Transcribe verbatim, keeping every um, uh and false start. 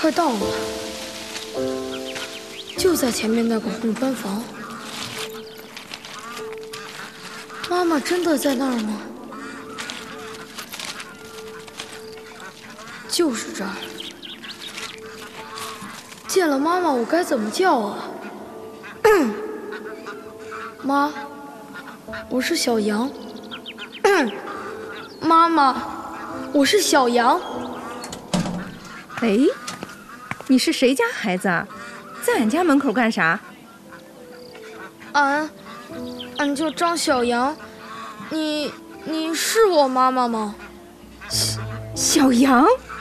快到了，就在前面那个红砖房。妈妈真的在那儿吗？就是这儿。见了妈妈，我该怎么叫啊？妈，我是小羊。妈妈，我是小羊。 哎，你是谁家孩子啊？在俺家门口干啥？ 俺，俺叫张小羊。你，你是我妈妈吗？ 小羊。